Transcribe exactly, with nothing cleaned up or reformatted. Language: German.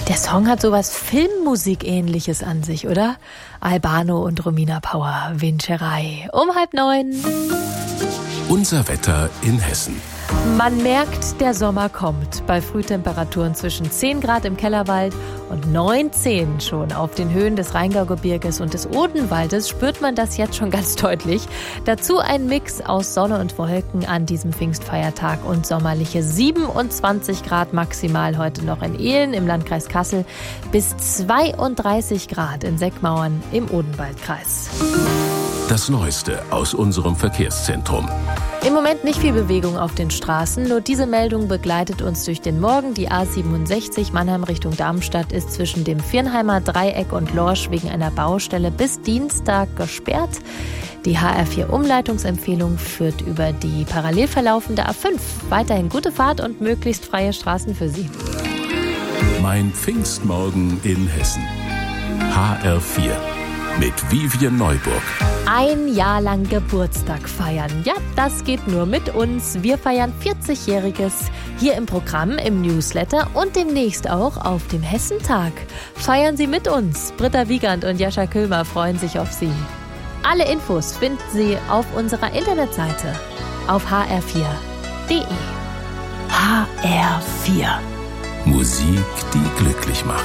Der Song hat sowas Filmmusik-ähnliches an sich, oder? Albano und Romina Power, Vincerei, um halb neun. Unser Wetter in Hessen. Man merkt, der Sommer kommt. Bei Frühtemperaturen zwischen zehn Grad im Kellerwald und neunzehn schon auf den Höhen des Rheingaugebirges und des Odenwaldes spürt man das jetzt schon ganz deutlich. Dazu ein Mix aus Sonne und Wolken an diesem Pfingstfeiertag und sommerliche siebenundzwanzig Grad maximal heute noch in Ehlen im Landkreis Kassel bis zweiunddreißig Grad in Seckmauern im Odenwaldkreis. Das Neueste aus unserem Verkehrszentrum. Im Moment nicht viel Bewegung auf den Straßen, nur diese Meldung begleitet uns durch den Morgen. Die A siebenundsechzig Mannheim Richtung Darmstadt ist zwischen dem Viernheimer Dreieck und Lorsch wegen einer Baustelle bis Dienstag gesperrt. Die H R vier Umleitungsempfehlung führt über die parallel verlaufende A fünf. Weiterhin gute Fahrt und möglichst freie Straßen für Sie. Mein Pfingstmorgen in Hessen. H R vier. Mit Vivian Neuburg. Ein Jahr lang Geburtstag feiern. Ja, das geht nur mit uns. Wir feiern vierzigjähriges hier im Programm, im Newsletter und demnächst auch auf dem Hessentag. Feiern Sie mit uns. Britta Wiegand und Jascha Köhmer freuen sich auf Sie. Alle Infos finden Sie auf unserer Internetseite auf h r vier punkt d e. H R vier. Musik, die glücklich macht.